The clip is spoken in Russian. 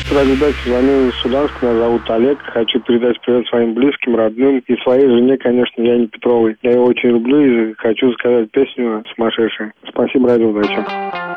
Здравствуйте, радиодача. Звоню из Суданска. Меня зовут Олег. Хочу передать привет своим близким, родным и своей жене, конечно, Яне Петровой. Я ее очень люблю и хочу сказать песню «Сумасшедшая». Спасибо, радиодача.